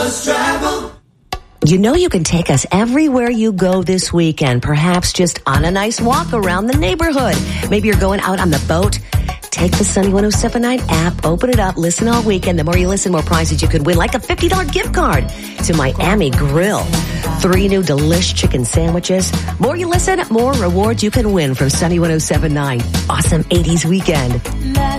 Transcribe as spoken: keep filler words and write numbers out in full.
You know you can take us everywhere you go this weekend, perhaps just on a nice walk around the neighborhood. Maybe you're going out on the boat. Take the Sunny one oh seven point nine app, open it up, listen all weekend. The more you listen, more prizes you could win, like a fifty dollars gift card to Miami Grill. Three new delish chicken sandwiches. More you listen, more rewards you can win from Sunny one oh seven point nine. Awesome eighties weekend.